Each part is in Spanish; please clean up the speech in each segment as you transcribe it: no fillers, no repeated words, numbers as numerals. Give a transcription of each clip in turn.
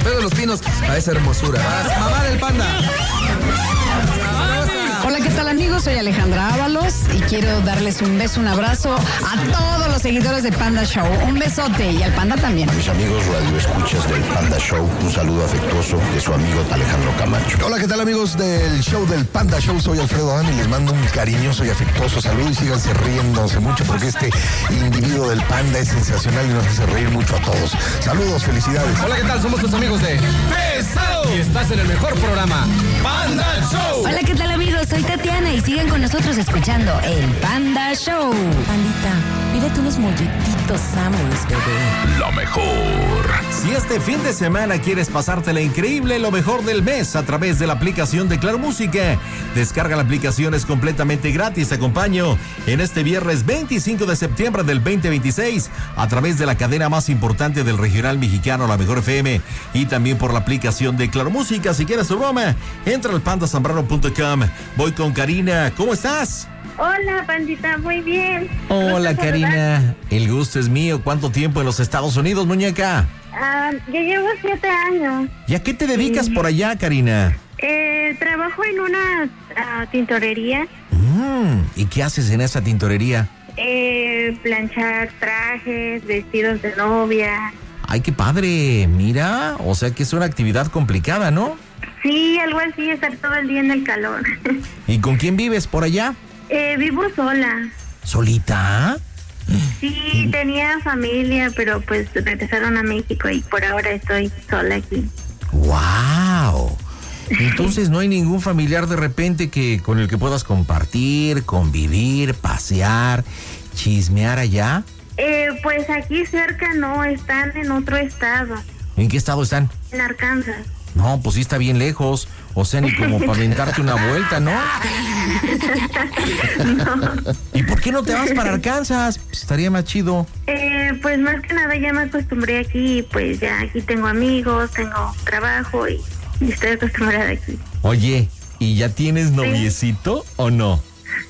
Pedro de los Pinos a esa hermosura. Mamá del panda. Hola, ¿qué tal, amigos? Soy Alejandra Ábalos y quiero darles un beso, un abrazo a todos los seguidores de Panda Show. Un besote y al panda también. A mis amigos radioescuchas del Panda Show, un saludo afectuoso de su amigo Alejandro Camacho. Hola, ¿qué tal, amigos del show del Panda Show? Soy Alfredo Adame y les mando un cariñoso y afectuoso saludo y síganse riéndose mucho porque este individuo del panda es sensacional y nos hace reír mucho a todos. Saludos, felicidades. Hola, ¿qué tal? Somos tus amigos de Pesado y estás en el mejor programa, Panda Show. Hola, ¿qué tal, amigos? Soy Tatiana y siguen con nosotros escuchando el Panda Show. Pandita, pídete unos molletitos Samuels, bebé. Lo mejor. Si este fin de semana quieres pasártela increíble, lo mejor del mes a través de la aplicación de Claro Música. Descarga la aplicación, es completamente gratis. Te acompaño en este viernes 25 de septiembre del 2026 a través de la cadena más importante del regional mexicano, La Mejor FM, y también por la aplicación de Claro Música. Si quieres tu broma, entra al pandasambrano.com. Voy con Karina. ¿Cómo estás? Hola, pandita, muy bien. Hola, Karina. El gusto es mío. ¿Cuánto tiempo en los Estados Unidos, muñeca? Yo llevo 7 años. ¿Y a qué te dedicas por allá, Karina? Trabajo en una tintorería. ¿Y qué haces en esa tintorería? Planchar trajes, vestidos de novia. Ay, qué padre. Mira, o sea que es una actividad complicada, ¿no? Sí, algo así, estar todo el día en el calor. ¿Y con quién vives por allá? Vivo sola. ¿Solita? Sí, tenía familia, pero pues regresaron a México y por ahora estoy sola aquí. ¡Wow! Entonces no hay ningún familiar de repente con el que puedas compartir, convivir, pasear, chismear allá. Pues aquí cerca no, están en otro estado. ¿En qué estado están? En Arkansas. No, pues sí está bien lejos. O sea, ni como para aventarte una vuelta, ¿no? No. ¿Y por qué no te vas para Arkansas? Pues estaría más chido. Pues más que nada ya me acostumbré aquí y pues ya aquí tengo amigos, tengo trabajo y estoy acostumbrada aquí. Oye, ¿y ya tienes noviecito o no?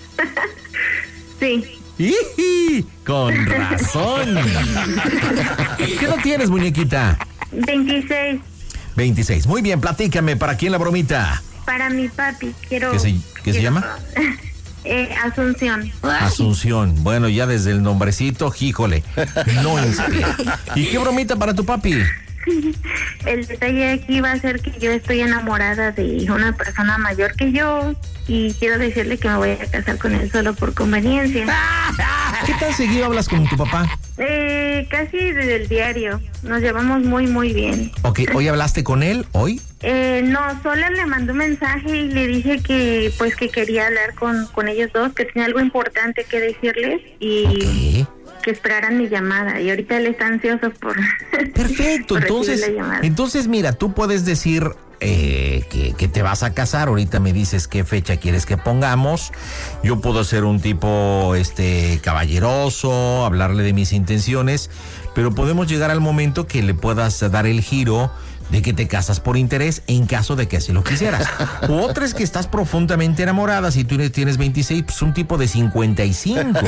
Sí. ¡Iji! Con razón. ¿Qué edad tienes, muñequita? 26. 26. Muy bien, platícame, ¿para quién la bromita? Para mi papi, quiero... ¿Qué se llama? Asunción. Asunción. Bueno, ya desde el nombrecito, híjole, no inspira. ¿Y qué bromita para tu papi? El detalle aquí va a ser que yo estoy enamorada de una persona mayor que yo y quiero decirle que me voy a casar con él solo por conveniencia. ¿Qué tan seguido hablas con tu papá? Casi desde el diario. Nos llevamos muy, muy bien. Ok, ¿hoy hablaste con él? ¿Hoy? No, solo le mandé un mensaje y le dije que pues que quería hablar con ellos dos, que tenía algo importante que decirles y que esperaran mi llamada. Y ahorita él está ansioso por... Perfecto, por recibir la llamada. entonces mira, tú puedes decir que te vas a casar. Ahorita me dices qué fecha quieres que pongamos. Yo puedo ser un tipo caballeroso, hablarle de mis intenciones, pero podemos llegar al momento que le puedas dar el giro de que te casas por interés en caso de que así lo quisieras. U otra es que estás profundamente enamorada. Si tú tienes 26, pues un tipo de 55, ¿no?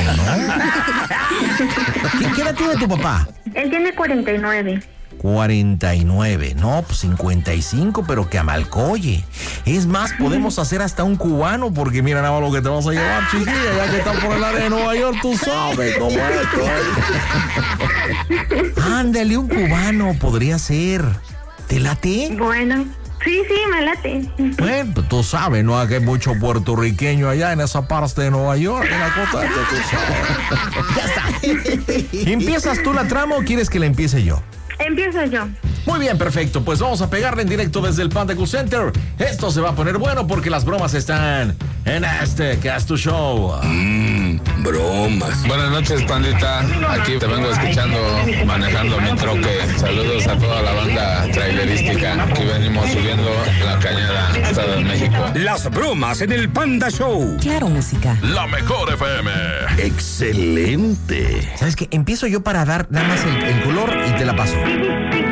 ¿Qué edad tiene tu papá? Él tiene 49. 49, no, pues 55, pero que amalcoye. Es más, podemos hacer hasta un cubano, porque mira nada más lo que te vas a llevar, chiquilla, ya que estás por el área de Nueva York, tú sabes cómo es. Ándale, un cubano podría ser. ¿Te late? Bueno, sí, me late. Bueno, pues tú sabes, ¿no? Que hay mucho puertorriqueño allá en esa parte de Nueva York, en la costa este, tú sabes. Ya está. ¿Empiezas tú la trama o quieres que la empiece yo? Empiezo yo. Muy bien, perfecto. Pues vamos a pegarle en directo desde el Panda Cool Center. Esto se va a poner bueno porque las bromas están en este que es tu show. Bromas. Buenas noches, pandita. Aquí te vengo escuchando, manejando mi troque. Saludos a toda la banda trailerística. Aquí venimos subiendo la cañada, Estado de México. Las bromas en el Panda Show. Claro Música. La Mejor FM. Excelente. ¿Sabes qué? Empiezo yo para dar nada más el color y te la paso.